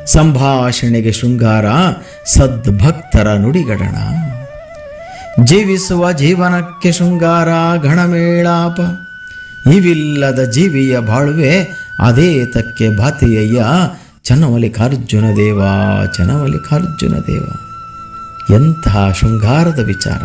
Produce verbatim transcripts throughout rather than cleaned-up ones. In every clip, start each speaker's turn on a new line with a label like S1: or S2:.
S1: ಸಂಭಾಷಣೆಗೆ ಶೃಂಗಾರ ಸದ್ಭಕ್ತರ ನುಡಿಗಡಣ. ಜೀವಿಸುವ ಜೀವನಕ್ಕೆ ಶೃಂಗಾರ ಗಣಮೇಳಾಪ. ಇವಿಲ್ಲದ ಜೀವಿಯ ಬಾಳುವೆ ಅದೇ ತಕ್ಕೆ ಭಾತಿಯಯ್ಯ. ಚನ್ನಮಲ್ಲಿಕಾರ್ಜುನ ದೇವ, ಚನ್ನಮಲ್ಲಿಕಾರ್ಜುನ ದೇವ. ಎಂತಹ ಶೃಂಗಾರದ ವಿಚಾರ!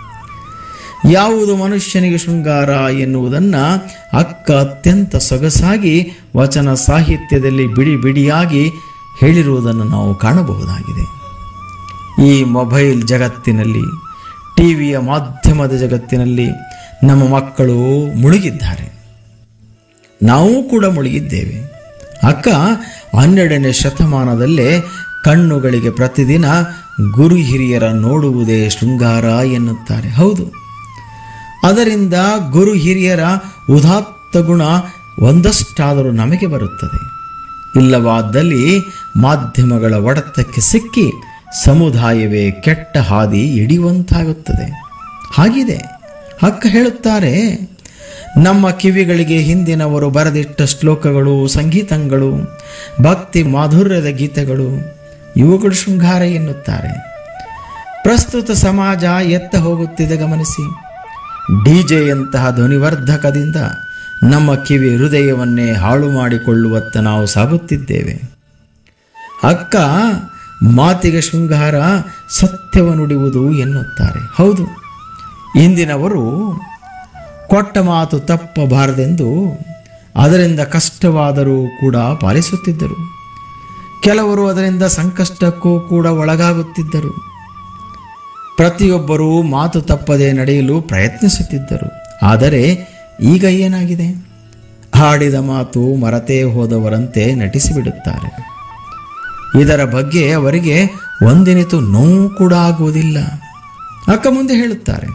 S1: ಯಾವುದು ಮನುಷ್ಯನಿಗೆ ಶೃಂಗಾರ ಎನ್ನುವುದನ್ನು ಅಕ್ಕ ಅತ್ಯಂತ ಸೊಗಸಾಗಿ ವಚನ ಸಾಹಿತ್ಯದಲ್ಲಿ ಬಿಡಿ ಬಿಡಿಯಾಗಿ ಹೇಳಿರುವುದನ್ನು ನಾವು ಕಾಣಬಹುದಾಗಿದೆ. ಈ ಮೊಬೈಲ್ ಜಗತ್ತಿನಲ್ಲಿ, ಟಿ ವಿಯ ಮಾಧ್ಯಮದ ಜಗತ್ತಿನಲ್ಲಿ ನಮ್ಮ ಮಕ್ಕಳು ಮುಳುಗಿದ್ದಾರೆ. ನಾವು ಕೂಡ ಮುಳುಗಿದ್ದೇವೆ. ಅಕ್ಕ ಹನ್ನೆರಡನೇ ಶತಮಾನದಲ್ಲೇ ಕಣ್ಣುಗಳಿಗೆ ಪ್ರತಿದಿನ ಗುರು ಹಿರಿಯರ ನೋಡುವುದೇ ಶೃಂಗಾರ ಎನ್ನುತ್ತಾರೆ. ಹೌದು, ಅದರಿಂದ ಗುರು ಹಿರಿಯರ ಉದಾತ್ತ ಗುಣ ಒಂದಷ್ಟಾದರೂ ನಮಗೆ ಬರುತ್ತದೆ. ಇಲ್ಲವಾದಲ್ಲಿ ಮಾಧ್ಯಮಗಳ ಒಡೆತಕ್ಕೆ ಸಿಕ್ಕಿ ಸಮುದಾಯವೇ ಕೆಟ್ಟ ಹಾದಿ ಹಿಡಿಯುವಂತಾಗುತ್ತದೆ. ಹಾಗಿದೆ. ಅಕ್ಕ ಹೇಳುತ್ತಾರೆ, ನಮ್ಮ ಕಿವಿಗಳಿಗೆ ಹಿಂದಿನವರು ಬರೆದಿಟ್ಟ ಶ್ಲೋಕಗಳು, ಸಂಗೀತಗಳು, ಭಕ್ತಿ ಮಾಧುರ್ಯದ ಗೀತೆಗಳು, ಇವುಗಳು ಶೃಂಗಾರ ಎನ್ನುತ್ತಾರೆ. ಪ್ರಸ್ತುತ ಸಮಾಜ ಎತ್ತ ಹೋಗುತ್ತಿದೆ ಗಮನಿಸಿ. ಡಿಜೆಯಂತಹ ಧ್ವನಿವರ್ಧಕದಿಂದ ನಮ್ಮ ಕಿವಿ ಹೃದಯವನ್ನೇ ಹಾಳು ಮಾಡಿಕೊಳ್ಳುವತ್ತ ನಾವು ಸಾಗುತ್ತಿದ್ದೇವೆ. ಅಕ್ಕ ಮಾತಿಗೆ ಶೃಂಗಾರ ಸತ್ಯವ ನುಡಿಯುವುದು ಎನ್ನುತ್ತಾರೆ. ಹೌದು, ಇಂದಿನವರು ಕೊಟ್ಟ ಮಾತು ತಪ್ಪಬಾರದೆಂದು ಅದರಿಂದ ಕಷ್ಟವಾದರೂ ಕೂಡ ಪಾಲಿಸುತ್ತಿದ್ದರು. ಕೆಲವರು ಅದರಿಂದ ಸಂಕಷ್ಟಕ್ಕೂ ಕೂಡ ಒಳಗಾಗುತ್ತಿದ್ದರು. ಪ್ರತಿಯೊಬ್ಬರೂ ಮಾತು ತಪ್ಪದೆ ನಡೆಯಲು ಪ್ರಯತ್ನಿಸುತ್ತಿದ್ದರು. ಆದರೆ ಈಗ ಏನಾಗಿದೆ? ಹಾಡಿದ ಮಾತು ಮರೆತೇ ಹೋದವರಂತೆ ನಟಿಸಿಬಿಡುತ್ತಾರೆ. ಇದರ ಬಗ್ಗೆ ಅವರಿಗೆ ಒಂದಿನಿತು ನೋವು ಕೂಡ ಆಗುವುದಿಲ್ಲ. ಅಕ್ಕ ಮುಂದೆ ಹೇಳುತ್ತಾರೆ,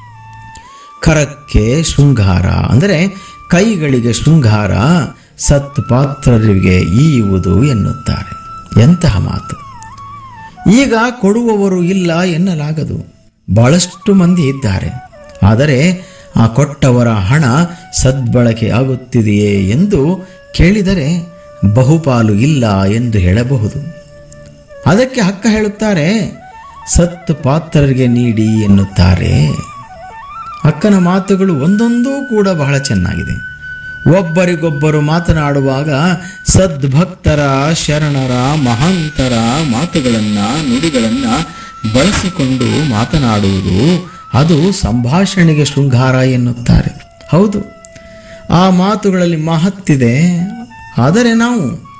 S1: ಕರಕ್ಕೆ ಶೃಂಗಾರ ಅಂದರೆ ಕೈಗಳಿಗೆ ಶೃಂಗಾರ, ಸತ್ ಪಾತ್ರರಿಗೆ ಈಯುವುದು ಎನ್ನುತ್ತಾರೆ. ಎಂತಹ ಮಾತು! ಈಗ ಕೊಡುವವರು ಇಲ್ಲ ಎನ್ನಲಾಗದು. ಬಹಳಷ್ಟು ಮಂದಿ ಇದ್ದಾರೆ. ಆದರೆ ಆ ಕೊಟ್ಟವರ ಹಣ ಸದ್ಬಳಕೆ ಆಗುತ್ತಿದೆಯೇ ಎಂದು ಕೇಳಿದರೆ ಬಹುಪಾಲು ಇಲ್ಲ ಎಂದು ಹೇಳಬಹುದು. ಅದಕ್ಕೆ ಅಕ್ಕ ಹೇಳುತ್ತಾರೆ, ಸತ್ ಪಾತ್ರರಿಗೆ ನೀಡಿ ಎನ್ನುತ್ತಾರೆ. ಅಕ್ಕನ ಮಾತುಗಳು ಒಂದೊಂದೂ ಕೂಡ ಬಹಳ ಚೆನ್ನಾಗಿದೆ. ಒಬ್ಬರಿಗೊಬ್ಬರು ಮಾತನಾಡುವಾಗ ಸದ್ಭಕ್ತರ, ಶರಣರ, ಮಹಾಂತರ ಮಾತುಗಳನ್ನು, ನುಡಿಗಳನ್ನು ಬಳಸಿಕೊಂಡು ಮಾತನಾಡುವುದು, ಅದು ಸಂಭಾಷಣೆಗೆ ಶೃಂಗಾರ ಎನ್ನುತ್ತಾರೆ. ಹೌದು, ಆ ಮಾತುಗಳಲ್ಲಿ ಮಹತ್ತಿದೆ. ಆದರೆ ನಾವು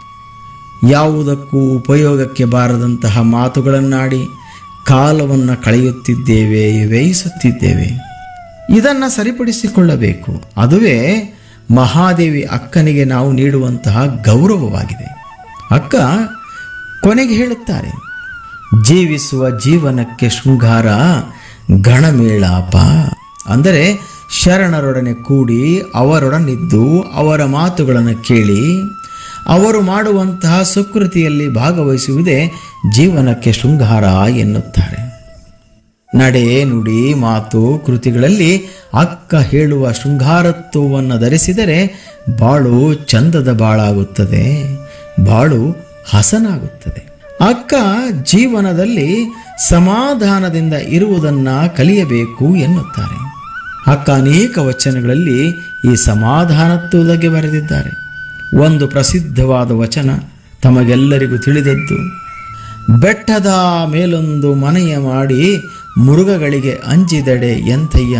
S1: ಯಾವುದಕ್ಕೂ ಉಪಯೋಗಕ್ಕೆ ಬಾರದಂತಹ ಮಾತುಗಳನ್ನಾಡಿ ಕಾಲವನ್ನು ಕಳೆಯುತ್ತಿದ್ದೇವೆ, ವ್ಯಯಿಸುತ್ತಿದ್ದೇವೆ. ಇದನ್ನು ಸರಿಪಡಿಸಿಕೊಳ್ಳಬೇಕು. ಅದುವೇ ಮಹಾದೇವಿ ಅಕ್ಕನಿಗೆ ನಾವು ನೀಡುವಂತಹ ಗೌರವವಾಗಿದೆ. ಅಕ್ಕ ಕೊನೆಗೆ ಹೇಳುತ್ತಾರೆ, ಜೀವಿಸುವ ಜೀವನಕ್ಕೆ ಶೃಂಗಾರ ಗಣಮೇಳಾಪ. ಅಂದರೆ ಶರಣರೊಡನೆ ಕೂಡಿ ಅವರೊಡನಿದ್ದು ಅವರ ಮಾತುಗಳನ್ನು ಕೇಳಿ ಅವರು ಮಾಡುವಂತಹ ಸುಕೃತಿಯಲ್ಲಿ ಭಾಗವಹಿಸುವುದೇ ಜೀವನಕ್ಕೆ ಶೃಂಗಾರ ಎನ್ನುತ್ತಾರೆ. ನಡೆ, ನುಡಿ, ಮಾತು, ಕೃತಿಗಳಲ್ಲಿ ಅಕ್ಕ ಹೇಳುವ ಶೃಂಗಾರತ್ವವನ್ನು ಧರಿಸಿದರೆ ಬಾಳು ಚಂದದ ಬಾಳಾಗುತ್ತದೆ, ಬಾಳು ಹಸನಾಗುತ್ತದೆ. ಅಕ್ಕ ಜೀವನದಲ್ಲಿ ಸಮಾಧಾನದಿಂದ ಇರುವುದನ್ನು ಕಲಿಯಬೇಕು ಎನ್ನುತ್ತಾರೆ. ಅಕ್ಕ ಅನೇಕ ವಚನಗಳಲ್ಲಿ ಈ ಸಮಾಧಾನತ್ವದ ಬರೆದಿದ್ದಾರೆ. ಒಂದು ಪ್ರಸಿದ್ಧವಾದ ವಚನ ತಮಗೆಲ್ಲರಿಗೂ ತಿಳಿದದ್ದು, ಬೆಟ್ಟದ ಮೇಲೊಂದು ಮನೆಯ ಮಾಡಿ ಮೃಗಗಳಿಗೆ ಅಂಜಿದಡೆ ಎಂತಯ್ಯ,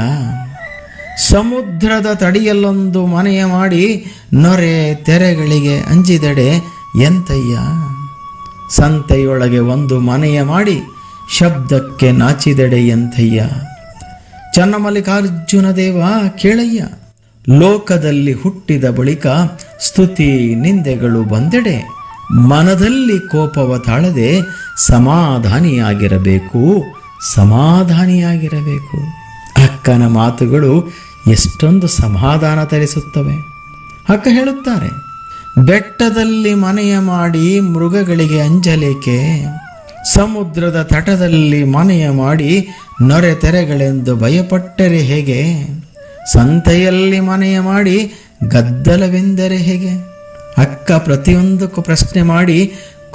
S1: ಸಮುದ್ರದ ತಡಿಯಲ್ಲೊಂದು ಮನೆಯ ಮಾಡಿ ನೊರೆ ತೆರೆಗಳಿಗೆ ಅಂಜಿದಡೆ ಎಂತಯ್ಯ, ಸಂತೆಯೊಳಗೆ ಒಂದು ಮನೆಯ ಮಾಡಿ ಶಬ್ದಕ್ಕೆ ನಾಚಿದಡೆ ಎಂತಯ್ಯ. ಚನ್ನಮಲ್ಲಿಕಾರ್ಜುನ ದೇವ ಕೇಳಯ್ಯ, ಲೋಕದಲ್ಲಿ ಹುಟ್ಟಿದ ಬಳಿಕ ಸ್ತುತಿ ನಿಂದೆಗಳು ಬಂದೆಡೆ ಮನದಲ್ಲಿ ಕೋಪವ ತಾಳದೆ ಸಮಾಧಾನಿಯಾಗಿರಬೇಕು, ಸಮಾಧಾನಿಯಾಗಿರಬೇಕು. ಅಕ್ಕನ ಮಾತುಗಳು ಎಷ್ಟೊಂದು ಸಮಾಧಾನ ತರಿಸುತ್ತವೆ. ಅಕ್ಕ ಹೇಳುತ್ತಾರೆ, ಬೆಟ್ಟದಲ್ಲಿ ಮನೆಯ ಮಾಡಿ ಮೃಗಗಳಿಗೆ ಅಂಜಲೇಕೆ, ಸಮುದ್ರದ ತಟದಲ್ಲಿ ಮನೆಯ ಮಾಡಿ ನೊರೆ ತೆರೆಗಳೆಂದು ಭಯಪಟ್ಟರೆ ಹೇಗೆ, ಸಂತೆಯಲ್ಲಿ ಮನೆಯ ಮಾಡಿ ಗದ್ದಲವೆಂದರೆ ಹೇಗೆ. ಅಕ್ಕ ಪ್ರತಿಯೊಂದಕ್ಕೂ ಪ್ರಶ್ನೆ ಮಾಡಿ